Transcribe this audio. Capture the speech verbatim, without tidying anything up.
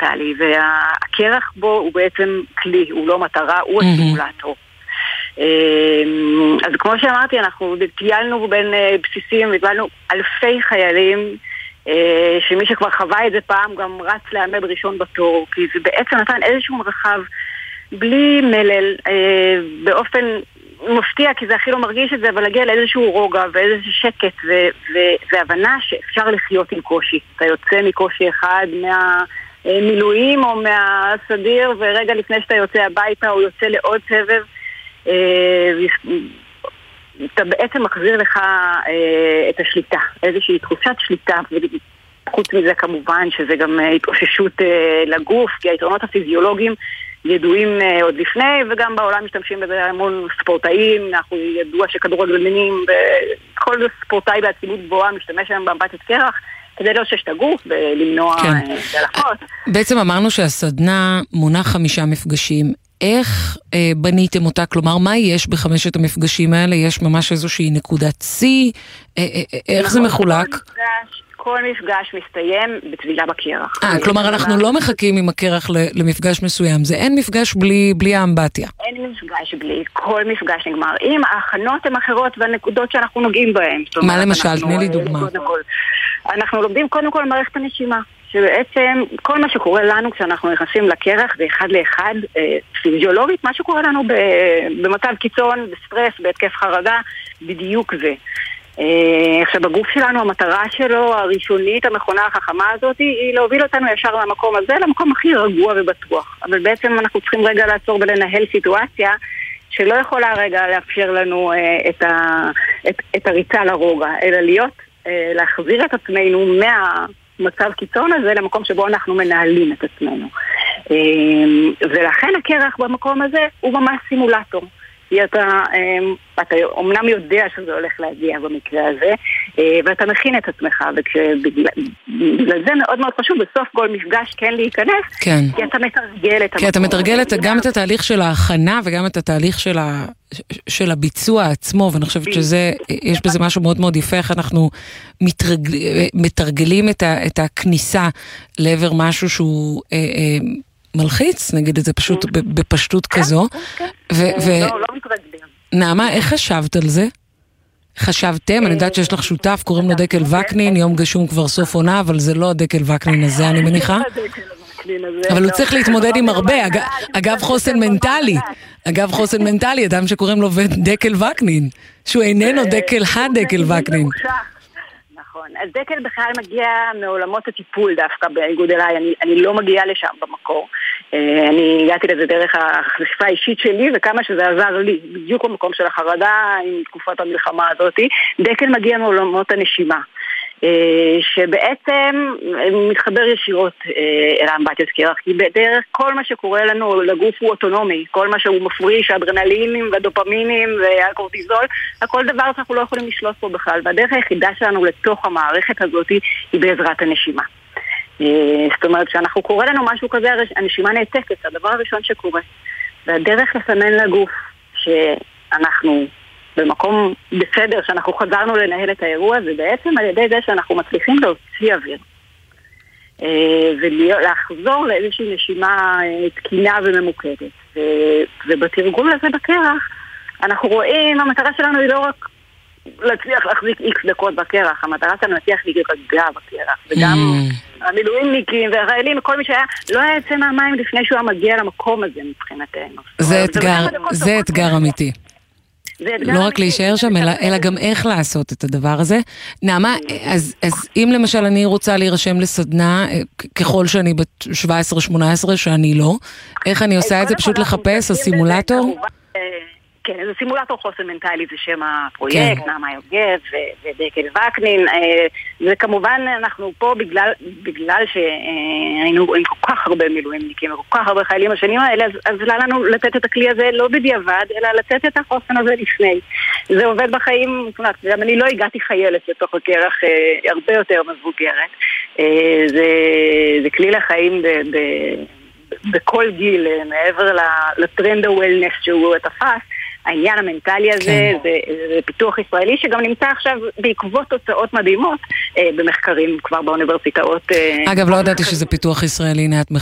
מנטלי, והקרח בו הוא בעצם כלי, הוא לא מטרה, הוא הסימולטור. אז כמו שאמרתי, אנחנו טיילנו בין בסיסים, והתבלנו אלפי חיילים, שמי שכבר חווה את זה פעם גם רץ לעמד ראשון בתור, כי זה בעצם נתן איזשהו מרחב בלי מלל, באופן מפתיע, כי זה הכי לא מרגיש את זה, אבל להגיע לאיזשהו רוגע ואיזשהו שקט והבנה שאפשר לחיות עם קושי. אתה יוצא מקושי אחד מהמילואים או מהסדיר, ורגע לפני שאתה יוצא הביתה הוא יוצא לעוד סבב, אתה בעצם מחזיר לך את השליטה, איזושהי תחושת שליטה, וחוץ מזה כמובן שזה גם התאוששות לגוף, כי היתרונות הפיזיולוגיים ידועים עוד לפני, וגם בעולם משתמשים בזה המון ספורטאים, אנחנו ידוע שכדורגלנים וכל ספורטאי בעצימות גבוהה משתמש היום באמבטיית קרח, כדי לאושש את הגוף ולמנוע דלקות. בעצם אמרנו שהסדנה מונה חמישה מפגשים, איך אה, בניתם אותה? כלומר, מה יש בחמשת המפגשים האלה? יש ממש איזושהי נקודת צי? אה, אה, איך זה מחולק? כל מפגש, כל מפגש מסתיים בטבילה בקרח. אה, כלומר, אנחנו לא מחכים עם הקרח למפגש מסוים. זה אין מפגש בלי, בלי האמבטיה. אין מפגש בלי. כל מפגש נגמר. אם ההכנות הן אחרות והנקודות שאנחנו נוגעים בהן. מה למשל? תני לי דוגמה. אנחנו לומדים קודם כל מערכת הנשימה. שבעצם כל מה שקורה לנו כשאנחנו נכנסים לקרח זה אחד לאחד אה, פיזיולוגית, מה שקורה לנו במצב קיצון, בסטרס, בהתקף חרדה, בדיוק זה. אה, עכשיו בגוף שלנו המטרה שלו הראשונית, המכונה החכמה הזאת, היא להוביל אותנו ישר למקום הזה, למקום הכי רגוע ובטוח. אבל בעצם אנחנו צריכים רגע לעצור ולנהל סיטואציה שלא יכולה רגע לאפשר לנו אה, את, ה, את, את הריצה לרוגע, אלא להיות, אה, להחזיר את עצמנו מה... מצב קיצון הזה למקום שבו אנחנו מנהלים את עצמנו. ולכן הקרח במקום הזה הוא ממש סימולטור. כי אתה, אתה אומנם יודע שזה הולך להגיע במקרה הזה, ואתה מכין את עצמך, ובגלל זה מאוד מאוד חשוב בסוף כל מפגש כן להיכנס, כן. כי אתה מתרגל את כי אתה מתרגל את, גם את התהליך של ההכנה וגם את התהליך של, ה, של הביצוע עצמו, ואני חושבת שזה, יש בזה משהו מאוד מאוד יפה, איך אנחנו מתרגל, מתרגלים את, ה, את הכניסה לעבר משהו שהוא... אה, אה, מלחיץ, נגיד את זה פשוט בפשטות כזו. לא, לא מתרגלים. נעמה, איך חשבת על זה? חשבתם? אני יודעת שיש לך שותף, קוראים לו דקל וקנין, יום גשום כבר סוף עונה, אבל זה לא הדקל וקנין הזה, אני מניחה. אבל הוא צריך להתמודד עם הרבה, אגב חוסן מנטלי. אגב חוסן מנטלי, אדם שקוראים לו דקל וקנין, שהוא איננו דקל הדקל וקנין. נכון, אז דקל בכלל מגיע מעולמות הטיפול דווקא באיגוד אליי, אני, אני לא מגיעה לשם במקור, אני הגעתי לזה דרך החשיפה האישית שלי וכמה שזה עזר לי, בדיוק במקום של החרדה עם תקופת המלחמה הזאת. דקל מגיע מעולמות הנשימה, שבעצם מתחבר ישירות אל האמבטיות קרח, כי בדרך כל מה שקורה לנו לגוף הוא אוטונומי, כל מה שהוא מפריש, האדרנלינים והדופמינים והקורטיזול, הכל דבר שאנחנו לא יכולים לשלוט פה בכלל, והדרך היחידה שלנו לתוך המערכת הזאת היא בעזרת הנשימה. זאת אומרת, כשאנחנו קורא לנו משהו כזה, הנשימה נעתקת, זה הדבר הראשון שקורה. והדרך לסמן לגוף שאנחנו במקום בסדר, שאנחנו חזרנו לנהל את האירוע, זה בעצם על ידי זה שאנחנו מצליחים להוציא אוויר. ולחזור לאיזושהי נשימה תקינה וממוקדת. ובתרגול הזה בקרח, אנחנו רואים, המטרה שלנו היא לא רק להצליח להחזיק איקס דקות בקרח, המטרה שלנו להצליח להירגע בקרח. וגם המילואימניקים והחיילים, כל מי שהיה, לא היה יצא מהמים לפני שהוא מגיע למקום הזה מבחינתנו. זה אתגר, זה אתגר אמיתי. לא רק להישאר שם, אלא, אלא גם איך לעשות את הדבר הזה. נעמה, אז, אז אם למשל אני רוצה להירשם לסדנה, ככל שאני בת שבע עשרה שמונה עשרה, שאני לא, איך אני עושה את זה? פשוט לחפש, הסימולטור? כן, זה סימולטור חוסן מנטלי, זה שם הפרויקט, כן. נעמה יוגב ודקל וקנין. וכמובן אנחנו פה בגלל, בגלל שהיינו עם כל כך הרבה מילואימניקים, כל כך הרבה חיילים השנים האלה, אז, אז לנו לתת את הכלי הזה לא בדיעבד, אלא לתת את החוסן הזה לפני. זה עובד בחיים, גם אני לא הגעתי חיילת לתוך הקרח הרבה יותר מבוגרת. זה, זה כלי לחיים ב... ב בכל גיל, מעבר לטרנד הוולנס שהוא תפס, העניין המנטלי הזה, כן. זה, זה פיתוח ישראלי שגם נמצא עכשיו בעקבות תוצאות מדהימות אה, במחקרים כבר באוניברסיטאות. אה, אגב, לא ידעתי שזה פיתוח ישראלי, נעת